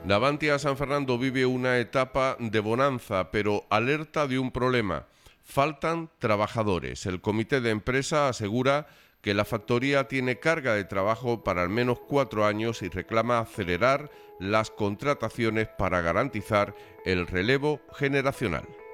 Navantia San Fernando vive una etapa de bonanza, pero alerta de un problema. Faltan trabajadores. El comité de empresa asegura que la factoría tiene carga de trabajo para al menos 4 años y reclama acelerar las contrataciones para garantizar el relevo generacional.